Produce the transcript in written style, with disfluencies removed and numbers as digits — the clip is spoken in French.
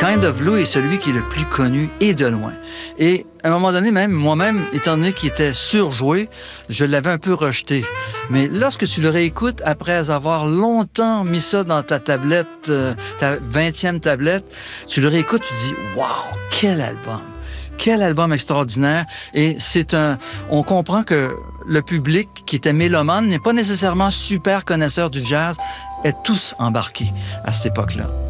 Kind of Blue est celui qui est le plus connu et de loin. Et à un moment donné, même moi-même, étant donné qu'il était surjoué, je l'avais un peu rejeté. Mais lorsque tu le réécoutes après avoir longtemps mis ça dans ta tablette, ta 20e tablette, tu le réécoutes, tu te dis « Wow, quel album! » Quel album extraordinaire! Et on comprend que le public qui était mélomane n'est pas nécessairement super connaisseur du jazz, est tous embarqués à cette époque-là.